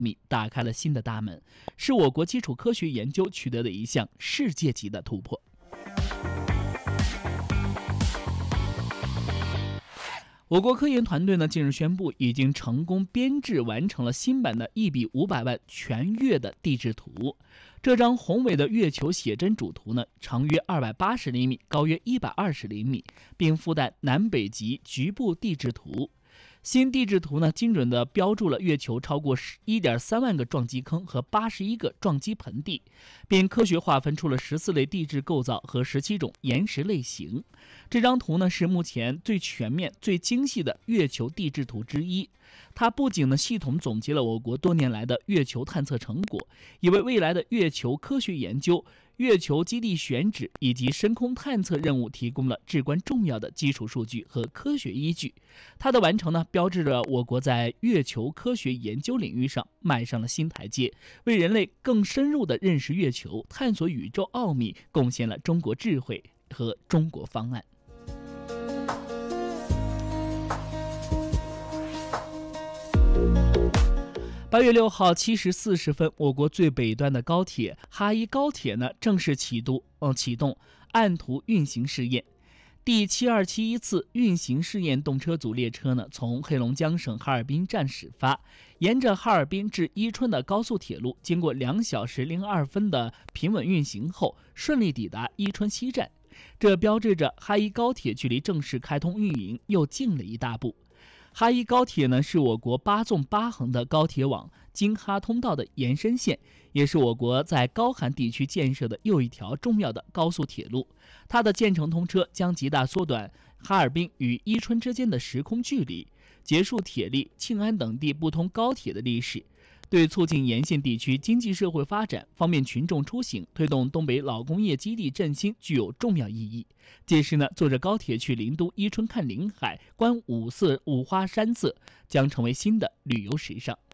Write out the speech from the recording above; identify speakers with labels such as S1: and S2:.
S1: 秘打开了新的大门，是我国基础科学研究取得的一项世界级的突破。我国科研团队呢，近日宣布，已经成功编制完成了新版的1比500万全月的地质图。这张宏伟的月球写真主图呢，长约280厘米，高约120厘米，并附带南北极局部地质图。新地质图呢，精准地标注了月球超过 1.3万个撞击坑和81个撞击盆地，并科学划分出了14类地质构造和17种岩石类型。这张图呢，是目前最全面、最精细的月球地质图之一。它不仅呢系统总结了我国多年来的月球探测成果，也为未来的月球科学研究、月球基地选址以及深空探测任务提供了至关重要的基础数据和科学依据。它的完成呢，标志着我国在月球科学研究领域上迈上了新台阶，为人类更深入地认识月球、探索宇宙奥秘贡献了中国智慧和中国方案。8月6号7时40分，我国最北端的高铁哈一高铁呢正式启动按图运行试验。第7271次运行试验动车组列车呢，从黑龙江省哈尔滨站始发，沿着哈尔滨至伊春的高速铁路，经过2小时02分的平稳运行后，顺利抵达伊春西站。这标志着哈一高铁距离正式开通运营又近了一大步。哈一高铁呢，是我国8纵8横的高铁网京哈通道的延伸线，也是我国在高寒地区建设的又一条重要的高速铁路。它的建成通车将极大缩短哈尔滨与伊春之间的时空距离，结束铁力、庆安等地不通高铁的历史，对促进沿线地区经济社会发展、方便群众出行、推动东北老工业基地振兴具有重要意义。届时呢，坐着高铁去林都伊春看林海、观五花山色，将成为新的旅游时尚。